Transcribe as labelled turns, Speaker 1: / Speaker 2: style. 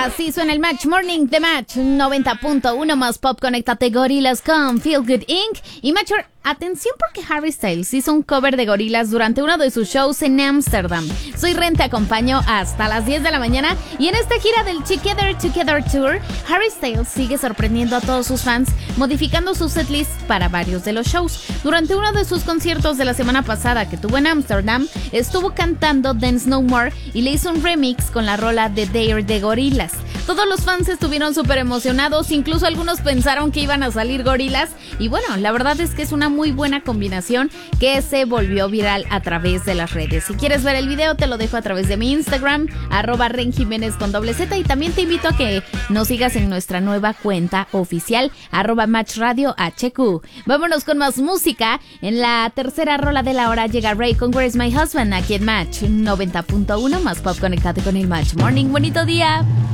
Speaker 1: Así suena el Match Morning de Match 90.1 más pop. Conéctate, Gorillaz con Feel Good Inc. Y Matcher, atención porque Harry Styles hizo un cover de Gorillaz durante uno de sus shows en Ámsterdam. Soy Ren, te acompaño hasta las 10 de la mañana. Y en esta gira del Together Tour, Harry Styles sigue sorprendiendo a todos sus fans, modificando su setlist para varios de los shows. Durante uno de sus conciertos de la semana pasada que tuvo en Ámsterdam, estuvo cantando Dance No More y le hizo un remix con la rola de Dare de Gorillaz. Todos los fans estuvieron súper emocionados, incluso algunos pensaron que iban a salir Gorillaz. Y bueno, la verdad es que es una muy buena combinación que se volvió viral a través de las redes. Si quieres ver el video, te lo dejo a través de mi Instagram, @renjiménez con _z, y también te invito a que nos sigas en nuestra nueva cuenta oficial, @matchradiohq. Vámonos con más música. En la tercera rola de la hora llega Ray con Where's My Husband aquí en Match 90.1 más pop. Conectate con el Match Morning. Bonito día.